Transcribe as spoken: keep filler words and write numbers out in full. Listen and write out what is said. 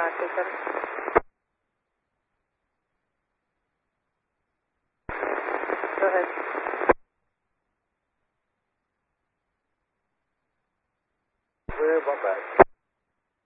five two seven. Go ahead. Clear, bump back.